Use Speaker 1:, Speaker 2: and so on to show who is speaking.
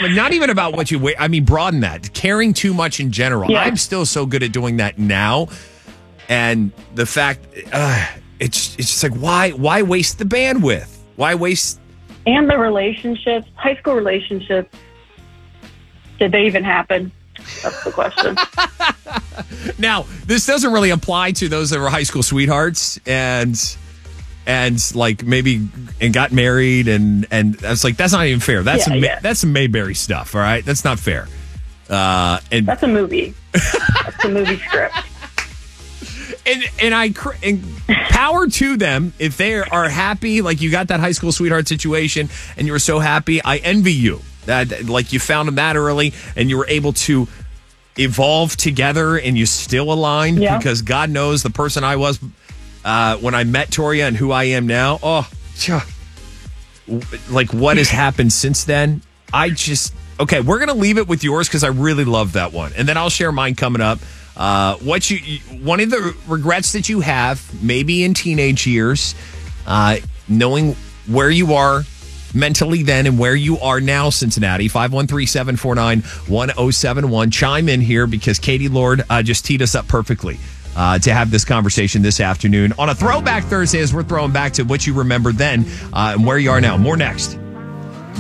Speaker 1: not even about what you weigh. I mean, broaden that. Caring too much in general.
Speaker 2: Yeah.
Speaker 1: I'm still so good at doing that now. And the fact, it's just like, why waste the bandwidth? Why waste?
Speaker 2: And the relationships, high school relationships, did they even happen? That's the question.
Speaker 1: Now, this doesn't really apply to those that were high school sweethearts and like maybe and got married and I was like, that's not even fair. That's that's some Mayberry stuff. All right, that's not fair. And
Speaker 2: that's a movie. That's a movie script.
Speaker 1: And power to them if they are happy. Like you got that high school sweetheart situation and you were so happy. I envy you that like you found them that early and you were able to evolve together and you still aligned because God knows the person I was when I met Toria and who I am now. Oh, like what has happened since then? Okay, we're going to leave it with yours because I really love that one. And then I'll share mine coming up. One of the regrets that you have, maybe in teenage years, knowing where you are mentally then and where you are now, Cincinnati. 513-749-1071. Chime in here because Katie Lord just teed us up perfectly to have this conversation this afternoon on a Throwback Thursday as we're throwing back to what you remember then and where you are now. More next.